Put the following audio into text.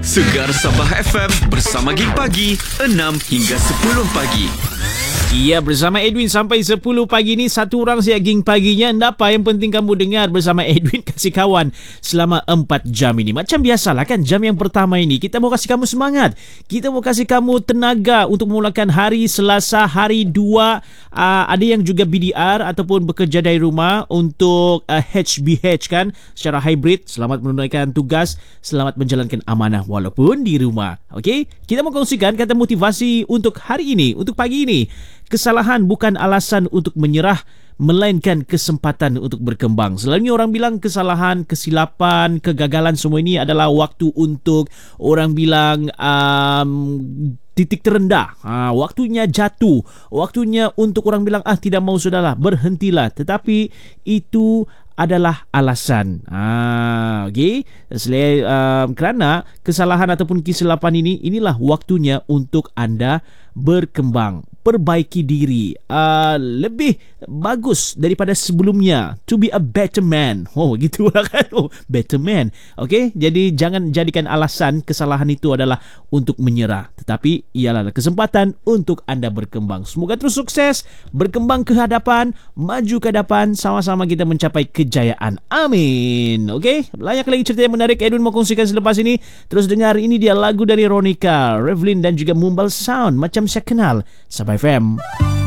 Segar Sabah FM bersama Geng Pagi 6 hingga 10 pagi. Ya, bersama Edwin sampai 10 pagi ni. Satu orang saja Geng Paginya. Apa yang penting kamu dengar bersama Edwin kasih kawan selama 4 jam ini. Macam biasalah kan, jam yang pertama ini kita mau kasih kamu semangat, kita mau kasih kamu tenaga untuk memulakan hari Selasa, hari 2. Ada yang juga BDR ataupun bekerja dari rumah untuk HBH kan, secara hybrid. Selamat menunaikan tugas, selamat menjalankan amanah walaupun di rumah. Okey, kita mau kongsikan kata motivasi untuk hari ini, untuk pagi ini. Kesalahan bukan alasan untuk menyerah, melainkan kesempatan untuk berkembang. Selalunya orang bilang kesalahan, kesilapan, kegagalan semua ini adalah waktu untuk orang bilang titik terendah. Waktunya jatuh. Waktunya untuk orang bilang tidak mau, sudahlah, berhentilah. Tetapi itu adalah alasan. Okey. Kerana kesalahan ataupun kesilapan inilah waktunya untuk anda berkembang, perbaiki diri, lebih bagus daripada sebelumnya, to be a better man. Gitulah kan. Better man. Okey, jadi jangan jadikan alasan kesalahan itu adalah untuk menyerah, tetapi ialah kesempatan untuk anda berkembang. Semoga terus sukses, berkembang ke hadapan, maju ke hadapan, sama-sama kita mencapai kejayaan. Amin. Okey, banyak lagi cerita yang menarik Edwin mau kongsikan selepas ini. Terus dengar, ini dia lagu dari Ronika, Revlin dan juga Mumbal Sound, Macam Saya Kenal, Sabah FM.